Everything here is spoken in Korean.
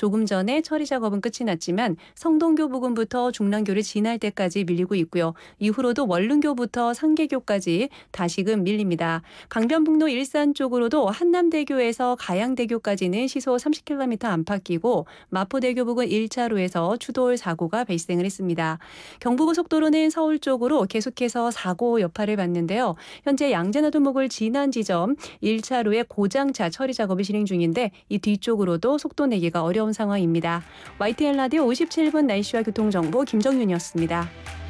조금 전에 처리 작업은 끝이 났지만 성동교 부근부터 중랑교를 지날 때까지 밀리고 있고요. 이후로도 원룸교부터 상계교까지 다시금 밀립니다. 강변북로 일산 쪽으로도 한남대교에서 가양대교까지는 시속 30km 안팎이고 마포대교 부근 1차로에서 추돌 사고가 발생을 했습니다. 경부고속도로는 서울 쪽으로 계속해서 사고 여파를 받는데요. 현재 양재나들목을 지난 지점 1차로에 고장차 처리 작업이 진행 중인데 이 뒤쪽으로도 속도 내기가 어려운 상황입니다. YTN 라디오 57분 날씨와 교통정보 김정윤이었습니다.